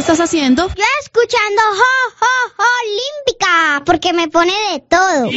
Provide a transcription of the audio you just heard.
estás haciendo? Yo escuchando Jo, Jo, Jo, Olímpica, porque me pone de todo.